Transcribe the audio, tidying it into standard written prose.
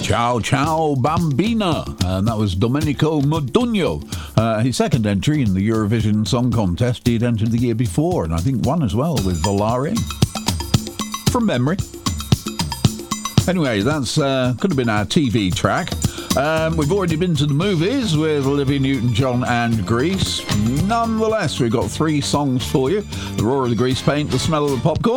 Ciao Ciao Bambina, and that was Domenico Modugno. His second entry in the Eurovision Song Contest. He had entered the year before, and I think won as well with Volare. From memory. Anyway, that's could have been our TV track. We've already been to the movies with Olivia Newton-John and Grease. Nonetheless, we've got 3 songs for you. The Roar of the Grease Paint, The Smell of the Popcorn,